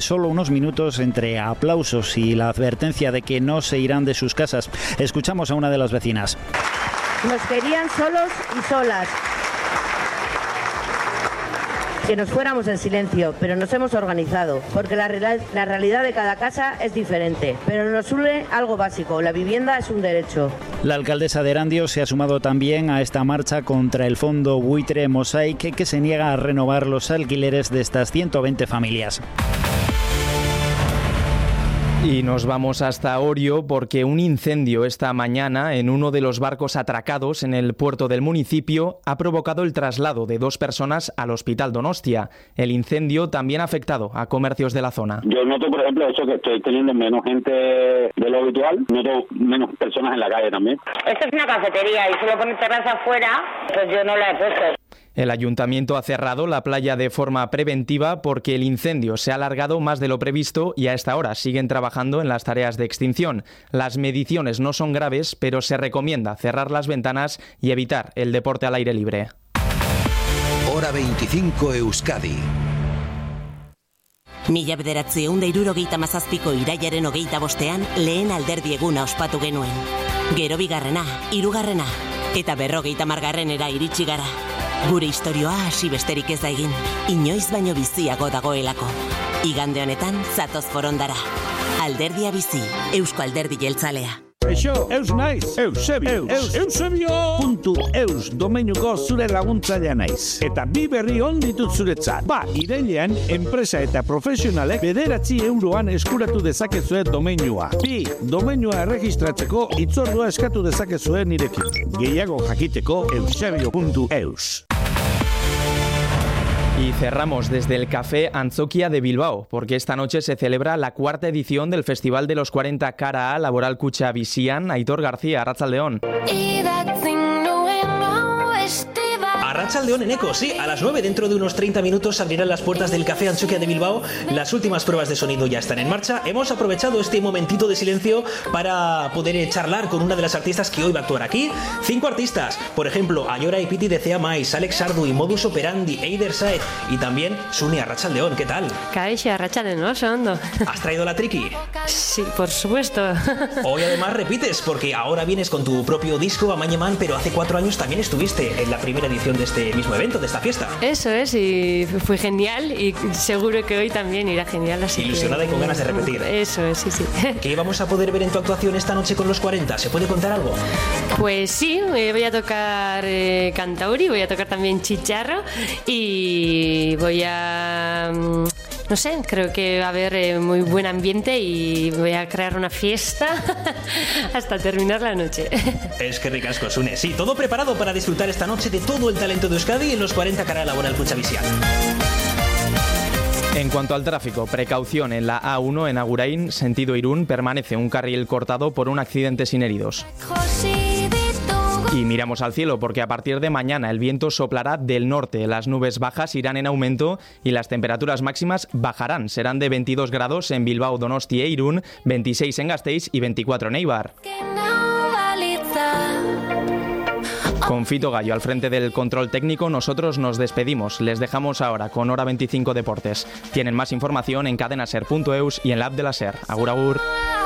Solo unos minutos entre aplausos y la advertencia de que no se irán de sus casas. Escuchamos a una de las vecinas. Nos querían solos y solas. Que nos fuéramos en silencio, pero nos hemos organizado, porque la realidad de cada casa es diferente, pero nos une algo básico: la vivienda es un derecho. La alcaldesa de Erandio se ha sumado también a esta marcha contra el fondo buitre Mosaic, que se niega a renovar los alquileres de estas 120 familias. Y nos vamos hasta Orio porque un incendio esta mañana en uno de los barcos atracados en el puerto del municipio ha provocado el traslado de 2 personas al Hospital Donostia. El incendio también ha afectado a comercios de la zona. Yo noto, por ejemplo, eso, que estoy teniendo menos gente de lo habitual, noto menos personas en la calle también. Esta es una cafetería y solo pone terraza afuera, pues yo no la he puesto. El ayuntamiento ha cerrado la playa de forma preventiva porque el incendio se ha alargado más de lo previsto y a esta hora siguen trabajando en las tareas de extinción. Las mediciones no son graves, pero se recomienda cerrar las ventanas y evitar el deporte al aire libre. Hora 25 Euskadi. 1977ko irailaren 25ean lehen alderdi eguna ospatu genuen. Gero bigarrena, hirugarrena eta 50. iritsi gara. Gure historioa hasi besterik ez da egin, inoiz baino biziago dagoelako. Igande honetan zatoz forondara. Alderdia bizi, Eusko Alderdi Jeltzalea. Eixo, eus naiz, Eusebio, Eusebio.eus domeinuko zure laguntzailea naiz. Eta bi berri on ditut zuretzat. Irailean, enpresa eta profesionalek 9 euroan eskuratu dezakezue domeinua. Domeinua erregistratzeko hitzordua eskatu dezakezue nirekin. Gehiago jakiteko eusebio.eus. Y cerramos desde el Café Antzoquia de Bilbao, porque esta noche se celebra la 4ª edición del Festival de los 40 Cara A Laboral Kutxa Bizian. Aitor García, Arratsaldeon. Arratsaldeon, Eneco, sí, a las 9, dentro de unos 30 minutos, abrirán las puertas del Café Antzoquia de Bilbao. Las últimas pruebas de sonido ya están en marcha. Hemos aprovechado este momentito de silencio para poder charlar con una de las artistas que hoy va a actuar aquí. 5 artistas, por ejemplo, Ayora y Piti de Cea Mais, Alex Sardu y Modus Operandi, Eider Saed y también Suni. Arratsaldeon, ¿qué tal? Kaixo, Arratsaldeon, oso ondo. ¿Has traído la triqui? Sí, por supuesto. Hoy además repites, porque ahora vienes con tu propio disco, Amañeman, pero hace 4 años también estuviste en la primera edición de este mismo evento, de esta fiesta. Eso es, y fue genial y seguro que hoy también irá genial. Así ilusionada que... y con ganas de repetir. Eso es, sí. ¿Qué vamos a poder ver en tu actuación esta noche con los 40? ¿Se puede contar algo? Pues sí, voy a tocar cantauri, voy a tocar también chicharro y voy a... No sé, creo que va a haber muy buen ambiente y voy a crear una fiesta hasta terminar la noche. Es que ricasco, Sune. Sí, todo preparado para disfrutar esta noche de todo el talento de Euskadi en los 40 Cara Laboral Kutxa Bizian. En cuanto al tráfico, precaución en la A1 en Agurain, sentido Irún, permanece un carril cortado por un accidente sin heridos. Y miramos al cielo porque a partir de mañana el viento soplará del norte, las nubes bajas irán en aumento y las temperaturas máximas bajarán. Serán de 22 grados en Bilbao, Donostia e Irún, 26 en Gasteiz y 24 en Eibar. Con Fito Gallo al frente del control técnico, nosotros nos despedimos. Les dejamos ahora con Hora 25 Deportes. Tienen más información en cadenaser.eus y en la app de la SER. Agur, agur.